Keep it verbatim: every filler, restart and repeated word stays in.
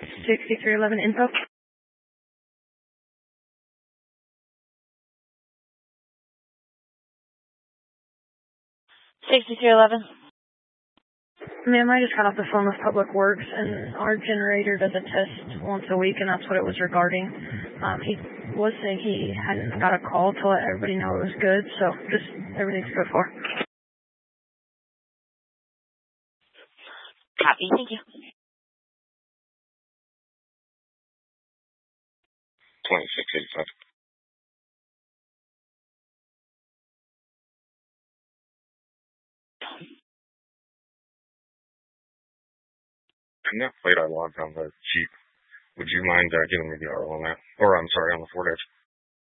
sixty-three eleven info. sixty-three eleven. Ma'am, I just got off the phone with Public Works, and our generator does a test once a week, and that's what it was regarding. Um, he was saying he hadn't got a call to let everybody know it was good, so just everything's good for. Copy, thank you. twenty-six eighty-five. And that plate I logged on the Jeep, would you mind uh, giving me the R O on that? Or, I'm sorry, on the Ford Edge.